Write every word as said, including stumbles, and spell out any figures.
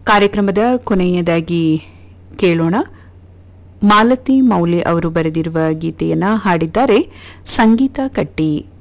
ಕಾರ್ಯಕ್ರಮದ ಕೊನೆಯದಾಗಿ ಕೇಳೋಣ. ಮಾಲತಿ ಮೌಲೆ ಅವರು ಬರೆದಿರುವ ಗೀತೆಯನ್ನು ಹಾಡಿದ್ದಾರೆ ಸಂಗೀತ ಕಟ್ಟಿ.